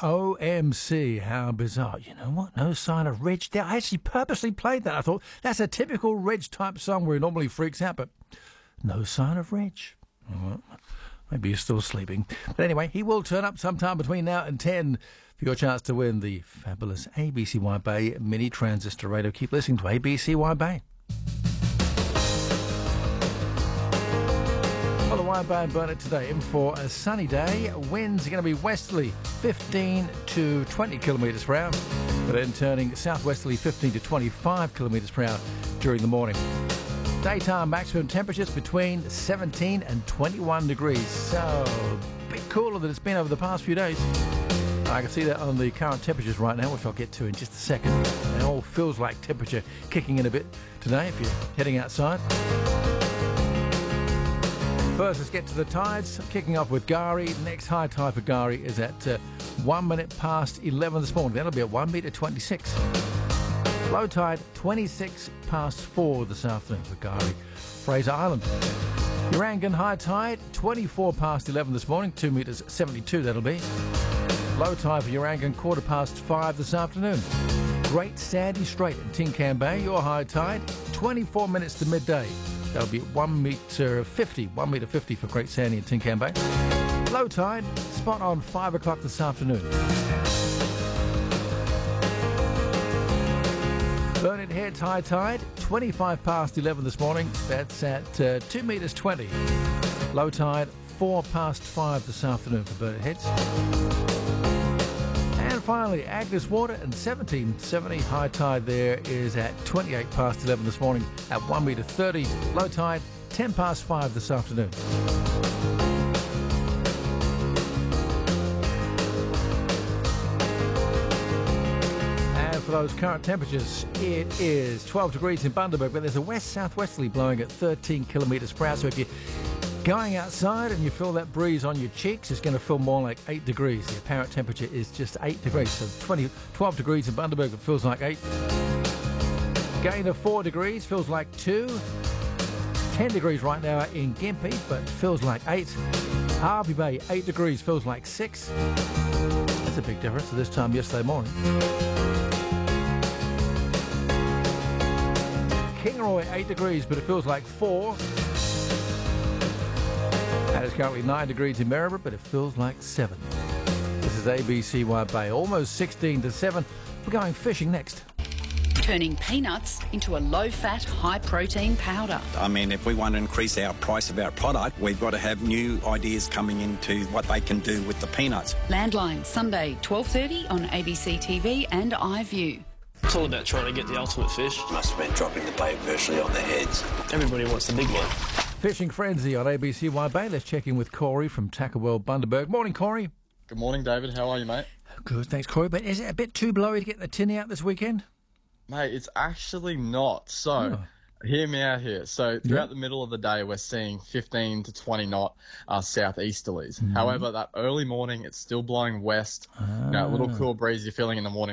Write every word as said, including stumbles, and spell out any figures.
O M C, how bizarre. You know what? No Sign of Reg. I actually purposely played that. I thought, that's a typical Reg type song where he normally freaks out, but no sign of Reg. Well, maybe he's still sleeping. But anyway, he will turn up sometime between now and ten for your chance to win the fabulous A B C Y Bay Mini Transistor Radio. Keep listening to A B C Y Bay. Well, the Y Bay and Burnett today in for a sunny day. Winds are going to be westerly fifteen to twenty kilometres per hour, but then turning southwesterly fifteen to twenty-five kilometres per hour during the morning. Daytime maximum temperatures between seventeen and twenty-one degrees. So, a bit cooler than it's been over the past few days. I can see that on the current temperatures right now, which I'll get to in just a second. It all feels like temperature kicking in a bit today if you're heading outside. First, let's get to the tides. Kicking off with Gari. Next high tide for Gari is at uh, one minute past eleven this morning. That'll be at one metre twenty-six. Low tide, twenty-six past four this afternoon for Gari, Fraser Island. Urangan high tide, twenty-four past eleven this morning, two metres seventy-two that'll be. Low tide for Urangan, quarter past five this afternoon. Great Sandy Strait in Tincan Bay, your high tide, twenty-four minutes to midday. That'll be one metre fifty, one metre fifty for Great Sandy in Tincan Bay. Low tide, spot on five o'clock this afternoon. Burnett Heads high tide, twenty-five past eleven this morning. That's at uh, two metres twenty. Low tide, four past five this afternoon for Burnett Heads. And finally, Agnes Water and seventeen seventy. High tide there is at twenty-eight past eleven this morning at one metre thirty. Low tide, ten past five this afternoon. And for those current temperatures, it is twelve degrees in Bundaberg, but there's a west-southwesterly blowing at thirteen kilometres per hour. So if you're going outside and you feel that breeze on your cheeks, it's going to feel more like eight degrees. The apparent temperature is just eight degrees. So twenty, twelve degrees in Bundaberg, it feels like eight. Gain of four degrees, feels like two. ten degrees right now in Gympie, but feels like eight. Hervey Bay, eight degrees, feels like six. That's a big difference to this time yesterday morning. Kingaroy, eight degrees, but it feels like four. And it's currently nine degrees in Maryborough, but it feels like seven. This is A B C Y Bay, almost sixteen to seven. We're going fishing next. Turning peanuts into a low-fat, high-protein powder. I mean, if we want to increase our price of our product, we've got to have new ideas coming into what they can do with the peanuts. Landline, Sunday, twelve thirty on A B C T V and iView. It's all about trying to get the ultimate fish. Must have been dropping the bait virtually on their heads. Everybody wants the big one. Fishing Frenzy on A B C Y Bay. Let's check in with Corey from Tackle World Bundaberg. Morning, Corey. Good morning, David. How are you, mate? Good, thanks, Corey. But is it a bit too blowy to get the tinny out this weekend? Mate, it's actually not. So, Oh. hear me out here. So, throughout the middle of the day, we're seeing fifteen to twenty knot uh, southeasterlies. However, that early morning, it's still blowing west. You know, a little cool breeze you're feeling in the morning.